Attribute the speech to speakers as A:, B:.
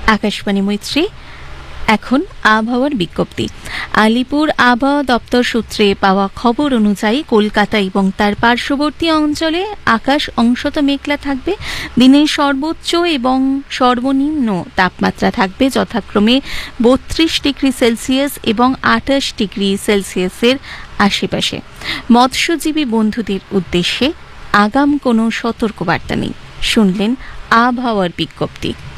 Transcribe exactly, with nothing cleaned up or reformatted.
A: আকাশবাণী মৈত্রী। এখন আবহাওয়ার বিজ্ঞপ্তি। আলিপুর আবহাওয়া দপ্তর সূত্রে পাওয়া খবর অনুযায়ী কলকাতা এবং তার পার্শ্ববর্তী অঞ্চলে আকাশ অংশত মেঘলা থাকবে। দিনের সর্বোচ্চ এবং সর্বনিম্ন তাপমাত্রা থাকবে যথাক্রমে বত্রিশ ডিগ্রি সেলসিয়াস এবং আঠাশ ডিগ্রি সেলসিয়াসের আশেপাশে। মৎস্যজীবী বন্ধুদের উদ্দেশ্যে আগাম কোনো সতর্কবার্তা নেই। শুনলেন আবহাওয়ার বিজ্ঞপ্তি।